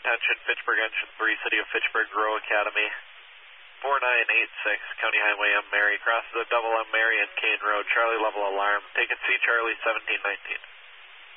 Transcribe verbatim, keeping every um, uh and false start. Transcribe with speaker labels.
Speaker 1: attention, Fitchburg Engine three, City of Fitchburg, Row Academy. four nine eight six, County Highway M. Mary, crosses the double M. Mary and Kane Road, Charlie level alarm. Take it C, Charlie seventeen nineteen.